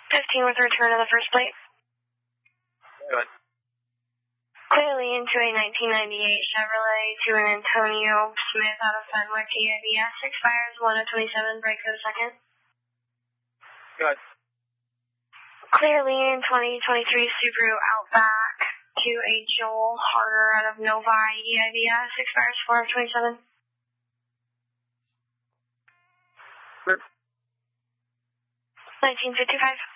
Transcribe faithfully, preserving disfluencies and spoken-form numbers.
fifteen with return of the first plate. Good. Clearly into a nineteen ninety-eight Chevrolet to an Antonio Smith out of Fenwick E I V S. Expires one of twenty-seven, break for the second. Good. Clearly in twenty twenty-three Subaru Outback to a Joel Harder out of Novi E I V S. Expires four of twenty-seven. Good. nineteen fifty-five.